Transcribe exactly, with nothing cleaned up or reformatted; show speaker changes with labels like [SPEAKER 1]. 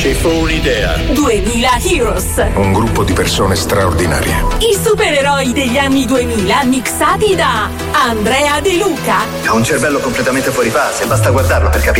[SPEAKER 1] Ci fu un'idea.
[SPEAKER 2] duemila Heroes.
[SPEAKER 3] Un gruppo di persone straordinarie.
[SPEAKER 2] I supereroi degli anni duemila mixati da Andrea De Luca.
[SPEAKER 4] Ha un cervello completamente fuori fase, basta guardarlo per capire.